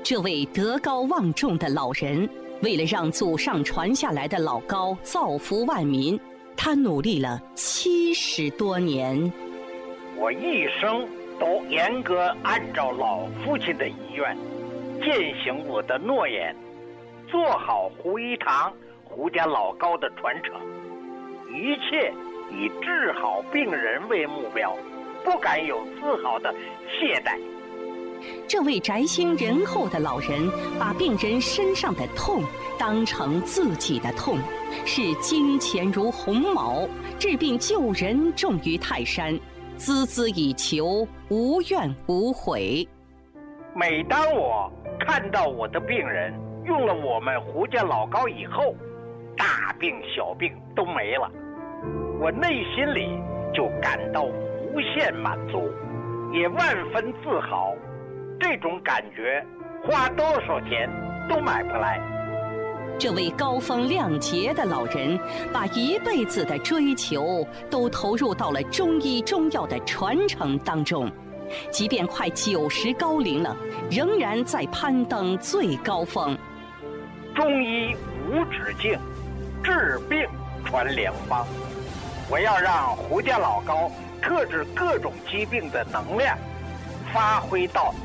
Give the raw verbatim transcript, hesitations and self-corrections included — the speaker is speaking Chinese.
这位德高望重的老人，为了让祖上传下来的老高造福万民，他努力了七十多年。 我一生都严格按照老父亲的遗愿，践行我的诺言，做好胡一堂、胡家老高的传承，一切以治好病人为目标，不敢有丝毫的懈怠。 这位宅心仁厚的老人，把病人身上的痛当成自己的痛，视金钱如鸿毛，治病救人重于泰山，孜孜以求，无怨无悔。 每当我看到我的病人用了我们胡家老高以后，大病小病都没了，我内心里就感到无限满足，也万分自豪。这种感觉花多少钱都买不来。 这位高风亮节的老人，把一辈子的追求都投入到了中医中药的传承当中，即便快九十高龄了，仍然在攀登最高峰。 中医无止境，治病传良方。我要让胡家老高克制各种疾病的能量发挥到